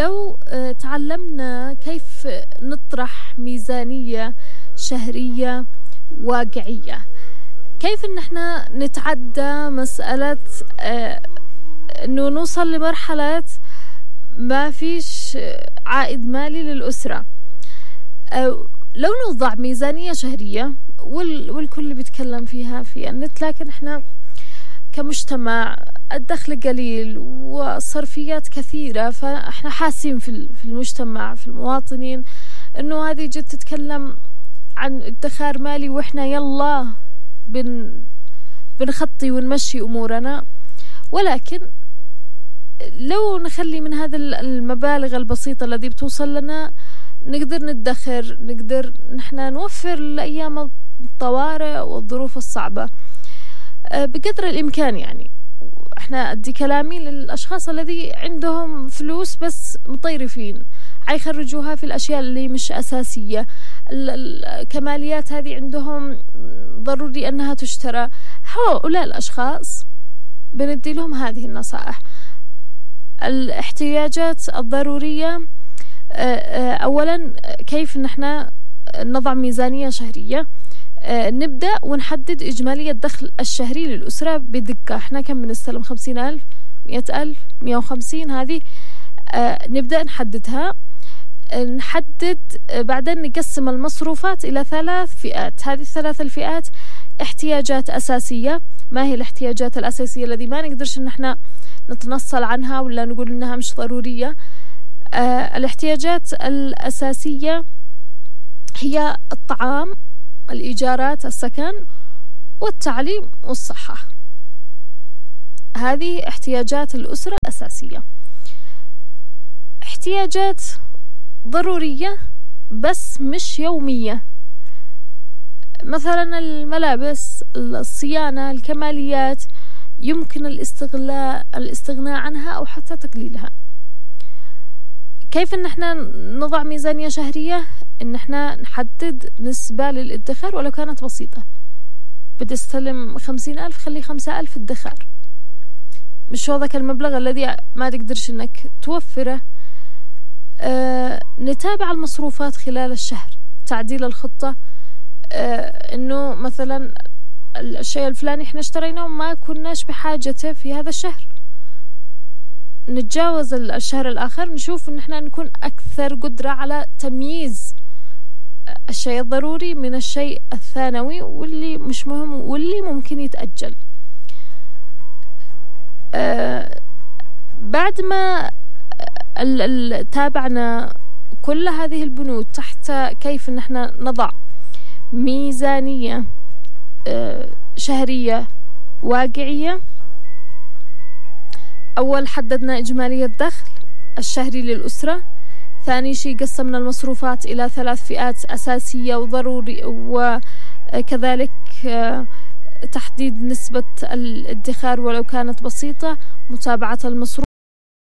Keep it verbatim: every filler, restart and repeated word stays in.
لو تعلمنا كيف نطرح ميزانية شهرية واقعية، كيف ان احنا نتعدى مسألة انه نوصل لمرحلة ما فيش عائد مالي للأسرة. لو نوضع ميزانية شهرية والكل بيتكلم فيها في النت، لكن احنا كمجتمع الدخل قليل والصرفيات كثيرة، فاحنا حاسين في المجتمع في المواطنين انه هذه جد تتكلم عن ادخار مالي، واحنا يلا بن بنخطي ونمشي امورنا. ولكن لو نخلي من هذا المبالغ البسيطة الذي بتوصل لنا نقدر ندخر، نقدر نحنا نوفر لأيام الطوارئ والظروف الصعبة بقدر الإمكان. يعني احنا أدي كلامي للأشخاص الذي عندهم فلوس بس مطيرفين، حيخرجوها في الأشياء اللي مش أساسية، الكماليات هذه عندهم ضروري أنها تشترى. هؤلاء الأشخاص بندي لهم هذه النصائح. الاحتياجات الضرورية، أولا كيف نحن نضع ميزانية شهرية، نبدأ ونحدد إجمالية الدخل الشهري للأسرة بدقة. احنا كم بنستلم؟ خمسين ألف، مئة ألف، مئة وخمسين، هذه نبدأ نحددها. نحدد بعدين نقسم المصروفات إلى ثلاث فئات. هذه الثلاث الفئات احتياجات أساسية. ما هي الاحتياجات الأساسية الذي ما نقدرش ان احنا نتنصل عنها ولا نقول انها مش ضرورية؟ آه الاحتياجات الأساسية هي الطعام، الإيجارات، السكن، والتعليم والصحة. هذه احتياجات الأسرة الأساسية. احتياجات ضرورية بس مش يومية، مثلا الملابس، الصيانة، الكماليات، يمكن الاستغلاء الاستغناء عنها أو حتى تقليلها. كيف ان احنا نضع ميزانية شهرية؟ ان احنا نحدد نسبة للادخار ولو كانت بسيطة. بتستلم خمسين ألف، خلي خمسة ألف ادخار، مش هذاك المبلغ الذي ما تقدرش انك توفره. اه نتابع المصروفات خلال الشهر، تعديل الخطة. اه انه مثلا الشيء الفلاني احنا اشتريناه وما كناش بحاجته في هذا الشهر، نتجاوز الشهر الآخر، نشوف ان احنا نكون أكثر قدرة على تمييز الشيء الضروري من الشيء الثانوي واللي مش مهم واللي ممكن يتأجل. آه بعد ما تابعنا كل هذه البنود تحت كيف ان احنا نضع ميزانية آه شهرية واقعية، أول حددنا إجمالية الدخل الشهري للأسرة. ثاني شيء قسمنا المصروفات إلى ثلاث فئات أساسية وضروري، وكذلك تحديد نسبة الادخار ولو كانت بسيطة، متابعة المصروف.